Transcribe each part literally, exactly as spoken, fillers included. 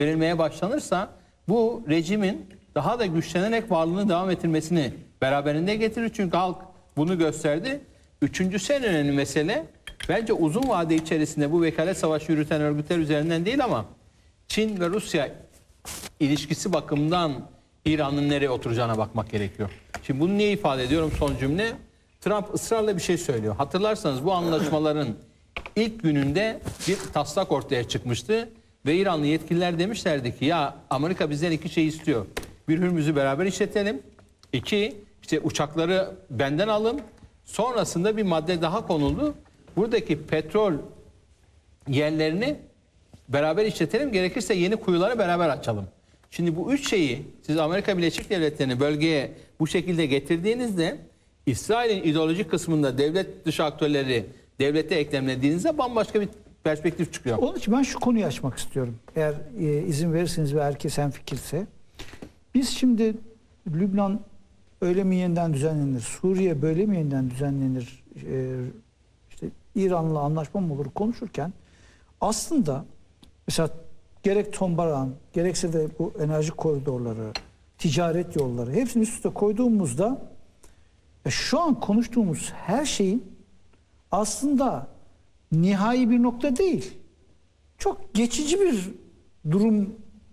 verilmeye başlanırsa bu rejimin daha da güçlenerek varlığını devam ettirmesini beraberinde getirir. Çünkü halk bunu gösterdi. Üçüncüsü en önemli mesele, bence uzun vade içerisinde bu vekalet savaşı yürüten örgütler üzerinden değil ama Çin ve Rusya ilişkisi bakımından İran'ın nereye oturacağına bakmak gerekiyor. Şimdi bunu niye ifade ediyorum son cümle? Trump ısrarla bir şey söylüyor. Hatırlarsanız bu anlaşmaların ilk gününde bir taslak ortaya çıkmıştı. Ve İranlı yetkililer demişlerdi ki ya Amerika bizden iki şey istiyor. Bir, Hürmüz'ü beraber işletelim. İki, işte uçakları benden alın. Sonrasında bir madde daha konuldu. Buradaki petrol yerlerini beraber işletelim. Gerekirse yeni kuyuları beraber açalım. Şimdi bu üç şeyi siz Amerika Birleşik Devletleri'ni bölgeye bu şekilde getirdiğinizde İsrail'in ideolojik kısmında devlet dışı aktörleri devlete eklemlediğinizde bambaşka bir perspektif çıkıyor. Onun için ben şu konuyu açmak istiyorum. Eğer e, izin verirseniz ve herkes hemfikirse. Biz şimdi Lübnan öyle mi yeniden düzenlenir, Suriye böyle mi yeniden düzenlenir, e, işte İran'la anlaşma mı olur konuşurken aslında mesela gerek Tombaran, gerekse de bu enerji koridorları, ticaret yolları hepsini üst üste koyduğumuzda e, şu an konuştuğumuz her şeyin aslında nihai bir nokta değil. Çok geçici bir durum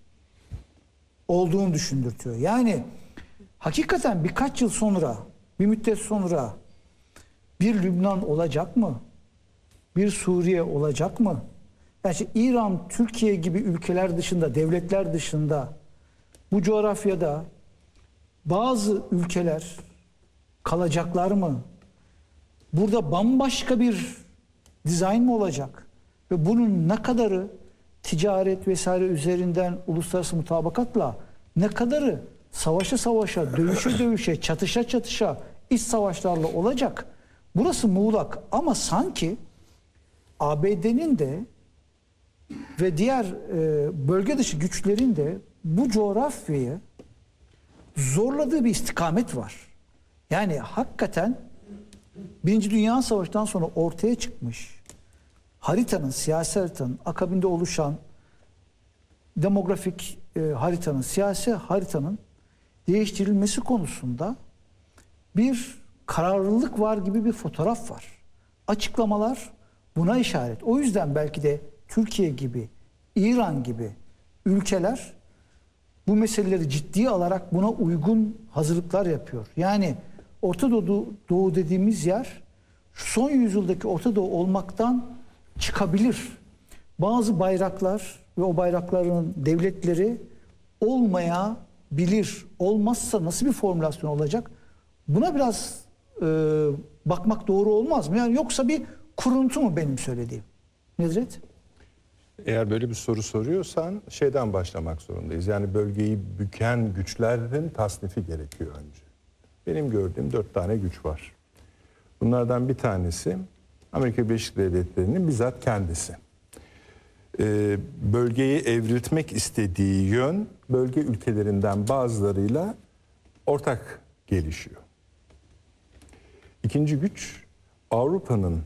olduğunu düşündürtüyor. Yani hakikaten birkaç yıl sonra, bir müddet sonra bir Lübnan olacak mı? Bir Suriye olacak mı? Yani işte İran, Türkiye gibi ülkeler dışında, devletler dışında bu coğrafyada bazı ülkeler kalacaklar mı? Burada bambaşka bir dizayn mı olacak? Ve bunun ne kadarı ticaret vesaire üzerinden uluslararası mutabakatla, ne kadarı savaşa savaşa, dövüşe dövüşe, çatışa çatışa, iç savaşlarla olacak? Burası muğlak ama sanki A B D'nin de ve diğer e, bölge dışı güçlerin de bu coğrafyayı zorladığı bir istikamet var. Yani hakikaten Birinci Dünya Savaşı'ndan sonra ortaya çıkmış haritanın, siyasi haritanın akabinde oluşan demografik e, haritanın, siyasi haritanın değiştirilmesi konusunda bir kararlılık var gibi bir fotoğraf var. Açıklamalar buna işaret. O yüzden belki de Türkiye gibi, İran gibi ülkeler bu meseleleri ciddiye alarak buna uygun hazırlıklar yapıyor. Yani Orta Doğu, Doğu dediğimiz yer son yüzyıldaki Orta Doğu olmaktan çıkabilir. Bazı bayraklar ve o bayrakların devletleri olmayabilir. Olmazsa nasıl bir formülasyon olacak? Buna biraz e, bakmak doğru olmaz mı? Yani yoksa bir kuruntu mu benim söylediğim? Nedret? Eğer böyle bir soru soruyorsan şeyden başlamak zorundayız. Yani bölgeyi büken güçlerin tasnifi gerekiyor önce. Benim gördüğüm dört tane güç var. Bunlardan bir tanesi Amerika Birleşik Devletleri'nin bizzat kendisi. Ee, bölgeyi evriltmek istediği yön bölge ülkelerinden bazılarıyla ortak gelişiyor. İkinci güç Avrupa'nın.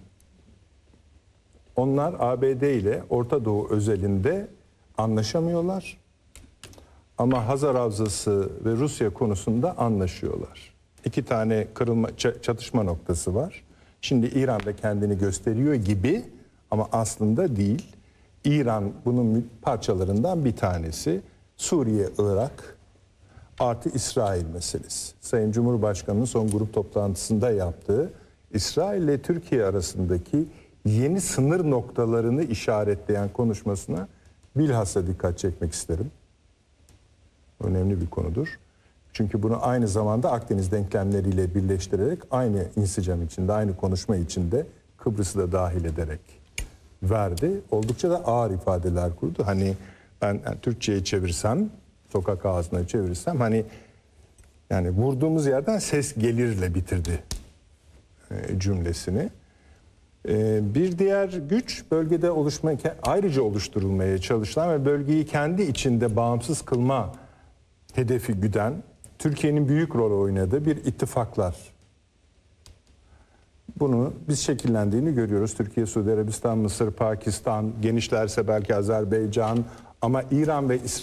Onlar A B D ile Orta Doğu özelinde anlaşamıyorlar. Ama Hazar Havzası ve Rusya konusunda anlaşıyorlar. İki tane kırılma, çatışma noktası var. Şimdi İran da kendini gösteriyor gibi ama aslında değil. İran bunun parçalarından bir tanesi. Suriye, Irak artı İsrail meselesi. Sayın Cumhurbaşkanı'nın son grup toplantısında yaptığı İsrail ile Türkiye arasındaki yeni sınır noktalarını işaretleyen konuşmasına bilhassa dikkat çekmek isterim. Önemli bir konudur. Çünkü bunu aynı zamanda Akdeniz denklemleriyle birleştirerek aynı insicam içinde, aynı konuşma içinde Kıbrıs'ı da dahil ederek verdi. Oldukça da ağır ifadeler kurdu. Hani ben yani Türkçe'ye çevirsem, sokak ağzına çevirirsem hani yani vurduğumuz yerden ses gelirle bitirdi e, cümlesini. E, bir diğer güç bölgede oluşmaya, ayrıca oluşturulmaya çalışılan ve bölgeyi kendi içinde bağımsız kılma hedefi güden, Türkiye'nin büyük rol oynadığı bir ittifaklar. Bunu biz şekillendiğini görüyoruz. Türkiye, Suudi Arabistan, Mısır, Pakistan, genişlerse belki Azerbaycan, Ama İran ve İsrail